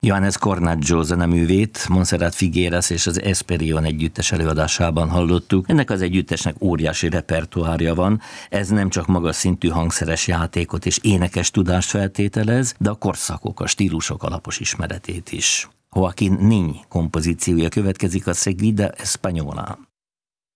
Johannes Cornaggio zeneművét Montserrat Figueras és az Esperion együttes előadásában hallottuk. Ennek az együttesnek óriási repertoárja van, ez nem csak magas szintű hangszeres játékot és énekes tudást feltételez, de a korszakok, a stílusok alapos ismeretét is. Joaquín Nin kompozíciója következik, a Seguida Española.